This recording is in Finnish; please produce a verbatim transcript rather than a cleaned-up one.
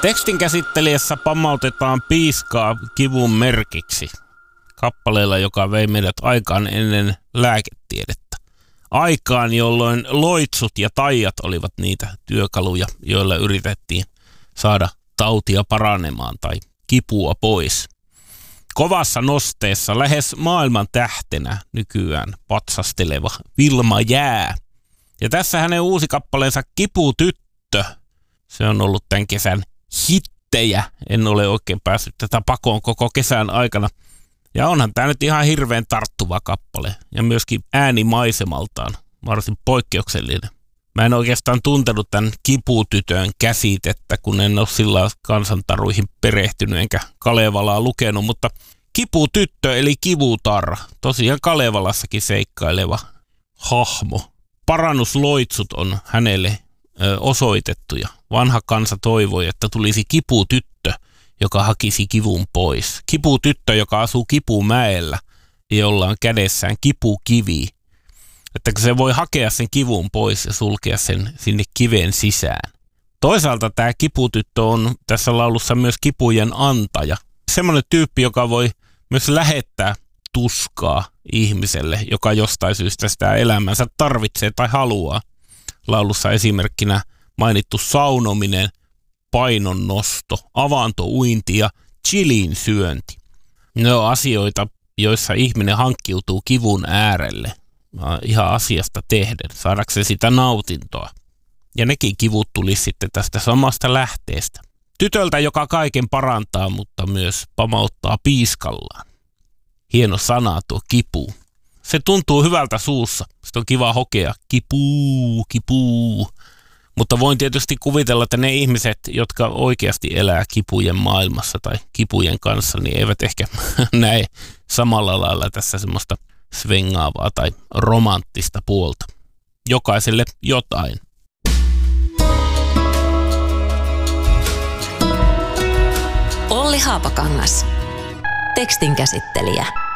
Tekstin käsittelijässä pammautetaan piiskaa kivun merkiksi kappaleella, joka vei meidät aikaan ennen lääketiedettä. Aikaan, jolloin loitsut ja taijat olivat niitä työkaluja, joilla yritettiin saada tautia paranemaan tai kipua pois. Kovassa nosteessa lähes maailman tähtenä nykyään patsasteleva Vilma Jää. Ja tässä hänen uusi kappaleensa Kiputyttö. Se on ollut tämän kesän hittejä. En ole oikein päässyt tätä pakoon koko kesän aikana. Ja onhan tämä nyt ihan hirveän tarttuva kappale. Ja myöskin äänimaisemaltaan varsin poikkeuksellinen. Mä en oikeastaan tuntenut tämän Kiputytön käsitettä, kun en ole sillä kansantaruihin perehtynyt enkä Kalevalaa lukenut. Mutta Kiputyttö eli Kivutar, tosiaan Kalevalassakin seikkaileva hahmo. Parannusloitsut on hänelle ö, osoitettu ja vanha kansa toivoi, että tulisi kiputyttö, joka hakisi kivun pois. Kiputyttö, joka asuu Kipumäellä, jolla on kädessään kipukivi. Että se voi hakea sen kivun pois ja sulkea sen sinne kiven sisään. Toisaalta tämä kiputyttö on tässä laulussa myös kipujen antaja. Semmoinen tyyppi, joka voi myös lähettää tuskaa ihmiselle, joka jostain syystä sitä elämänsä tarvitsee tai haluaa. Laulussa esimerkkinä mainittu saunominen, painonnosto, avantouinti ja chilin syönti. Ne on asioita, joissa ihminen hankkiutuu kivun äärelle ihan asiasta tehden, saadakseen sitä nautintoa. Ja nekin kivut tulisi sitten tästä samasta lähteestä. Tytöltä, joka kaiken parantaa, mutta myös pamauttaa piiskallaan. Hieno sana tuo kipu. Se tuntuu hyvältä suussa. Sitä on kiva hokea. Kipuu, kipuu. Mutta voin tietysti kuvitella, että ne ihmiset, jotka oikeasti elää kipujen maailmassa tai kipujen kanssa, niin eivät ehkä näe samalla lailla tässä semmoista svengaavaa tai romanttista puolta. Jokaiselle jotain. Olli Haapakangas. Tekstin käsittelijä.